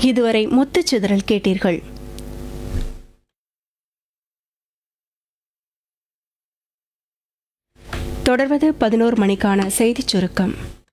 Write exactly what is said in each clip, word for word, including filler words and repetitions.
இதுவரை முத்துச்சிதறல் கேட்டீர்கள். தொடர்வது பதினோரு மணிக்கான செய்திச் சுருக்கம்.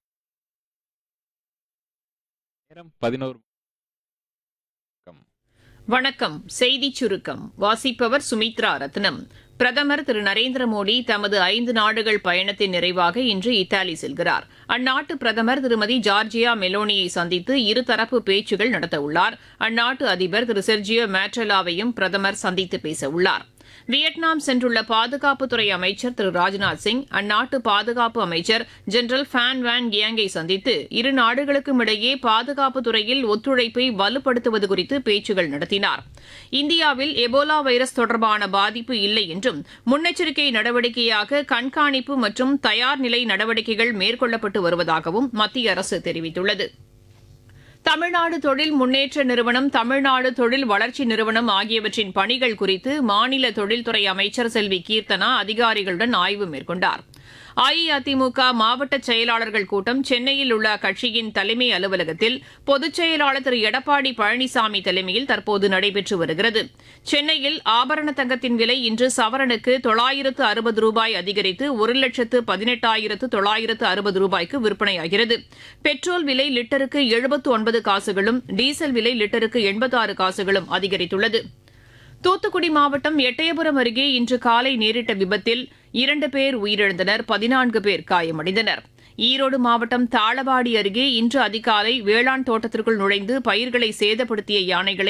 வணக்கம். செய்திச் சுருக்கம் வாசிப்பவர் சுமித்ரா ரத்னம். பிரதமர் திரு நரேந்திர மோடி தமது ஐந்து நாடுகள் பயணத்தின் நிறைவாக இன்று இத்தாலி செல்கிறார். அந்நாட்டு பிரதமர் திருமதி ஜார்ஜியா மெலோனியை சந்தித்து இருதரப்பு பேச்சுகள் நடத்தவுள்ளார். அந்நாட்டு அதிபர் திரு செர்ஜியோ மேட்ரலாவையும் பிரதமர் சந்தித்து பேசவுள்ளார். வியட்நாம் சென்றுள்ள பாதுகாப்புத்துறை அமைச்சர் திரு ராஜ்நாத் சிங் அந்நாட்டு பாதுகாப்பு அமைச்சர் ஜெனரல் ஃபேன் வேன் கியாங்கை சந்தித்து இரு நாடுகளுக்கும் இடையே பாதுகாப்புத் துறையில் ஒத்துழைப்பை வலுப்படுத்துவது குறித்து பேச்சுகள் நடத்தினார். இந்தியாவில் எபோலா வைரஸ் தொடர்பான பாதிப்பு இல்லை என்றும் முன்னெச்சரிக்கை நடவடிக்கையாக கண்காணிப்பு மற்றும் தயார் நிலை நடவடிக்கைகள் மேற்கொள்ளப்பட்டு வருவதாகவும் மத்திய அரசு தெரிவித்துள்ளது. தமிழ்நாடு தொழில் முன்னேற்ற நிறுவனம், தமிழ்நாடு தொழில் வளர்ச்சி நிறுவனம் ஆகியவற்றின் பணிகள் குறித்து மாநில தொழில்துறை அமைச்சர் செல்வி கீர்த்தனா அதிகாரிகளுடன் ஆய்வு மேற்கொண்டார். அஇஅதிமுக மாவட்ட செயலாளர்கள் கூட்டம் சென்னையில் உள்ள அக்கட்சியின் தலைமை அலுவலகத்தில் பொதுச் செயலாளர் திரு எடப்பாடி பழனிசாமி தலைமையில் தற்போது நடைபெற்று வருகிறது. சென்னையில் ஆபரண தங்கத்தின் விலை இன்று சவரனுக்கு தொள்ளாயிரத்து அறுபது ரூபாய் அதிகரித்து ஒரு லட்சத்து பதினெட்டாயிரத்து தொள்ளாயிரத்து அறுபது ரூபாய்க்கு விற்பனையாகிறது. பெட்ரோல் விலை லிட்டருக்கு எழுபத்து ஒன்பது காசுகளும், டீசல் விலை லிட்டருக்கு எண்பத்தாறு காசுகளும் அதிகரித்துள்ளது. தூத்துக்குடி மாவட்டம் எட்டயபுரம் அருகே இன்று காலை நேரிட்ட விபத்தில் இரண்டு பேர் உயிரிழந்தனர், பதினான்கு பேர் காயமடைந்தனர். ஈரோடு மாவட்டம் தாளவாடி அருகே இன்று அதிகாலை வேளாண் தோட்டத்திற்குள் நுழைந்து பயிர்களை சேதப்படுத்திய யானைகளை